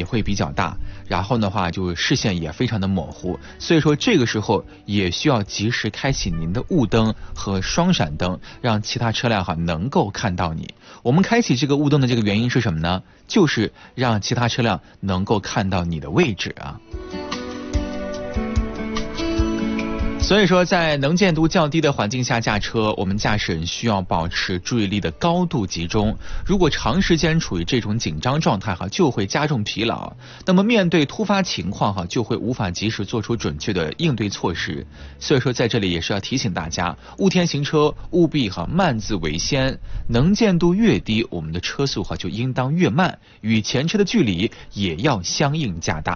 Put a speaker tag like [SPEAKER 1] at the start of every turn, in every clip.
[SPEAKER 1] 也会比较大，然后的话就视线也非常的模糊，所以说这个时候也需要及时开启您的雾灯和双闪灯，让其他车辆能够看到你。我们开启这个雾灯的这个原因是什么呢？就是让其他车辆能够看到你的位置啊。所以说在能见度较低的环境下驾车，我们驾驶人需要保持注意力的高度集中，如果长时间处于这种紧张状态就会加重疲劳，那么面对突发情况就会无法及时做出准确的应对措施。所以说在这里也是要提醒大家，雾天行车务必慢字为先，能见度越低，我们的车速就应当越慢，与前车的距离也要相应加大。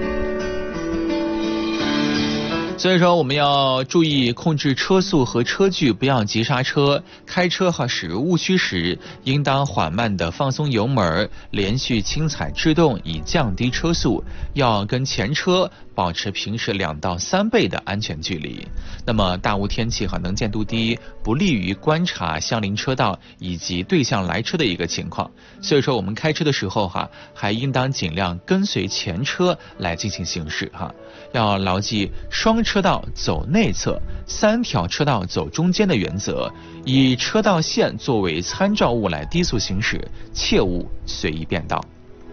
[SPEAKER 1] 所以说我们要注意控制车速和车距，不要急刹车。开车驶误区时，应当缓慢的放松油门，连续轻踩制动，以降低车速。要跟前车保持平时2到3倍的安全距离。那么大雾天气能见度低，不利于观察相邻车道以及对向来车的一个情况。所以说我们开车的时候还应当尽量跟随前车来进行行驶要牢记双车道走内侧，3条车道走中间的原则，以车道线作为参照物来低速行驶，切勿随意变道。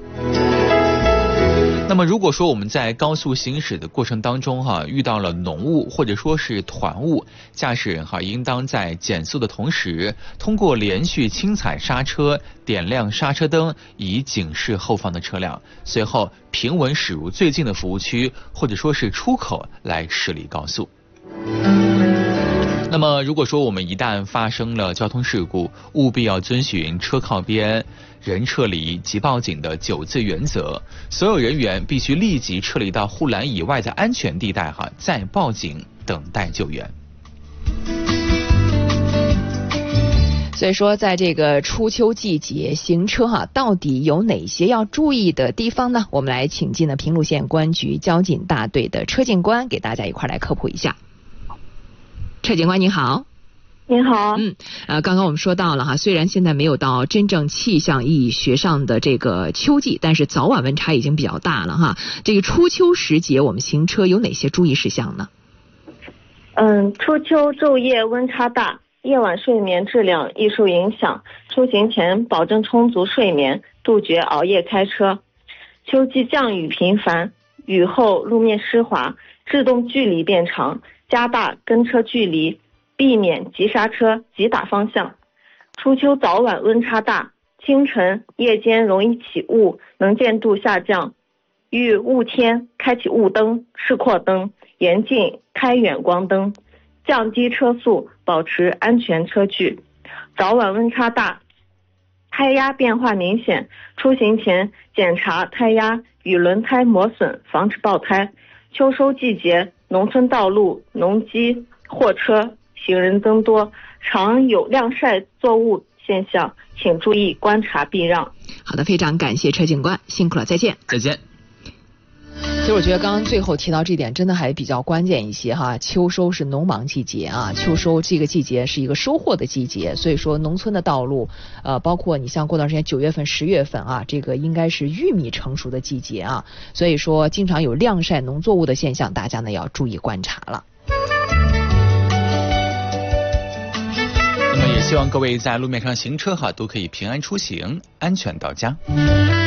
[SPEAKER 1] 那么如果说我们在高速行驶的过程当中遇到了浓雾或者说是团雾，驾驶人应当在减速的同时，通过连续轻踩刹车，点亮刹车灯，以警示后方的车辆，随后平稳驶入最近的服务区或者说是出口来驶离高速。那么如果说我们一旦发生了交通事故，务必要遵循车靠边、人撤离即报警的9字原则，所有人员必须立即撤离到护栏以外的安全地带再报警等待救援。
[SPEAKER 2] 所以说在这个初秋季节行车到底有哪些要注意的地方呢？我们来请进了平鲁县公安局交警大队的车警官给大家一块来科普一下。车警官您好。
[SPEAKER 3] 您好。
[SPEAKER 2] 刚刚我们说到了虽然现在没有到真正气象意义学上的这个秋季，但是早晚温差已经比较大了这个初秋时节我们行车有哪些注意事项呢？
[SPEAKER 3] 初秋昼夜温差大，夜晚睡眠质量易受影响，出行前保证充足睡眠，杜绝熬夜开车。秋季降雨频繁，雨后路面湿滑，制动距离变长，加大跟车距离，避免急刹车、急打方向。初秋早晚温差大，清晨、夜间容易起雾，能见度下降。遇雾天，开启雾灯、示廓灯，严禁开远光灯，降低车速，保持安全车距。早晚温差大，胎压变化明显，出行前检查胎压与轮胎磨损，防止爆胎。秋收季节，农村道路、农机、货车、行人增多，常有晾晒作物现象，请注意观察避让。
[SPEAKER 2] 好的，非常感谢车警官，辛苦了，再见。
[SPEAKER 1] 再见。
[SPEAKER 2] 其实我觉得刚刚最后提到这点真的还比较关键一些秋收是农忙季节秋收这个季节是一个收获的季节，所以说农村的道路包括你像过段时间9月份10月份这个应该是玉米成熟的季节所以说经常有晾晒农作物的现象，大家呢要注意观察了。
[SPEAKER 1] 那么也希望各位在路面上行车都可以平安出行，安全到家。